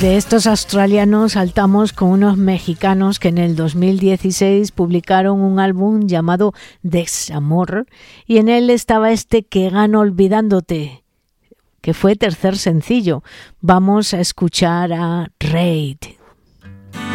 de estos australianos saltamos con unos mexicanos que en el 2016 publicaron un álbum llamado Desamor y en él estaba este Que gano olvidándote, que fue tercer sencillo. Vamos a escuchar a Raid.